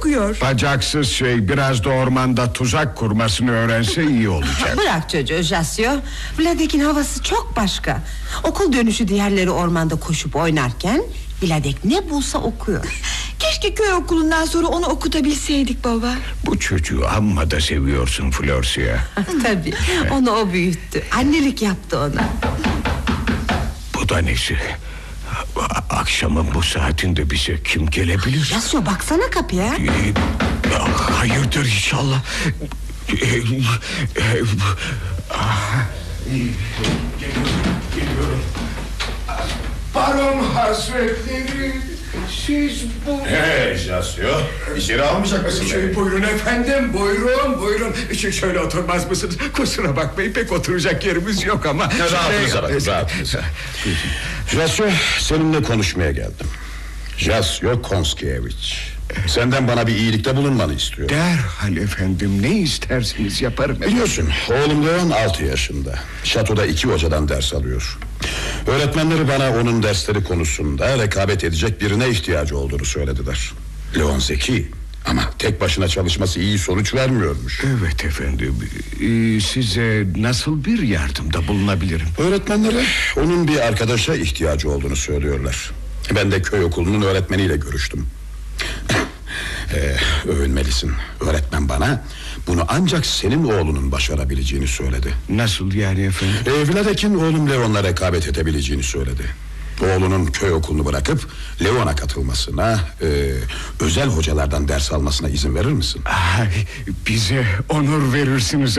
okuyor. Bacaksız şey, biraz da ormanda tuzak kurmasını öğrense iyi olacak. Bırak çocuğu Jasio. Vladek'in havası çok başka. Okul dönüşü diğerleri ormanda koşup oynarken Vladek ne bulsa okuyor. Keşke köy okulundan sonra onu okutabilseydik baba. Bu çocuğu amma da seviyorsun Florsia. Tabii, onu o büyüttü. Annelik yaptı ona. Bu da nesi? Akşamın bu saatinde bize kim gelebilir? Jasio, baksana kapıya. Hayırdır inşallah. Geliyorum. Baron Hazretleri, siz bu... Jasio, içeri almayacak mısın beni? Buyurun efendim, buyurun. Şöyle oturmaz mısınız? Kusura bakmayın, pek oturacak yerimiz yok ama... Rahatınıza bakın, rahatınıza. Jasio, seninle konuşmaya geldim. Jasio Konskievich. Senden bana bir iyilikte bulunmanı istiyorum. Derhal efendim, ne isterseniz yaparım. Biliyorsun, oğlum Leon 6 yaşında. Şatoda 2 hocadan ders alıyor. Öğretmenleri bana onun dersleri konusunda rekabet edecek birine ihtiyacı olduğunu söylediler. Leon zeki ama tek başına çalışması iyi sonuç vermiyormuş. Evet efendim, size nasıl bir yardımda bulunabilirim? Öğretmenleri onun bir arkadaşa ihtiyacı olduğunu söylüyorlar. Ben de köy okulunun öğretmeniyle görüştüm. Övünmelisin. Öğretmen bana bunu ancak senin oğlunun başarabileceğini söyledi. Nasıl yani efendim? Vladek'in oğlum Leon'la rekabet edebileceğini söyledi. Oğlunun köy okulunu bırakıp Leon'a katılmasına, özel hocalardan ders almasına izin verir misin? Ay, bize onur verirsiniz